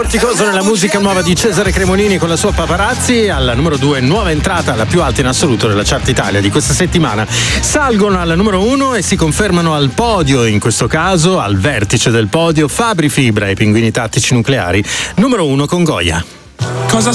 vorticoso nella musica nuova di Cesare Cremonini con la sua Paparazzi. Al numero 2, nuova entrata, la più alta in assoluto della chart Italia di questa settimana. Salgono al numero 1 e si confermano al podio, in questo caso al vertice del podio, Fabri Fibra e i Pinguini Tattici Nucleari, numero 1 con Goya.